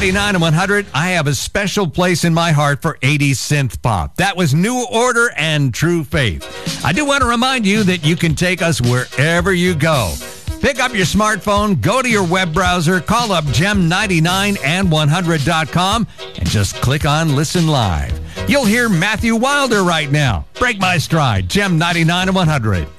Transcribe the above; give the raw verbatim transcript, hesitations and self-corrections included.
ninety-nine and one hundred, I have a special place in my heart for eighties synth pop. That was New Order and True Faith. I do want to remind you that you can take us wherever you go. Pick up your smartphone, go to your web browser, call up gem ninety-nine and one hundred dot com, and just click on Listen Live. You'll hear Matthew Wilder right now. Break my stride, Gem ninety-nine and one hundred.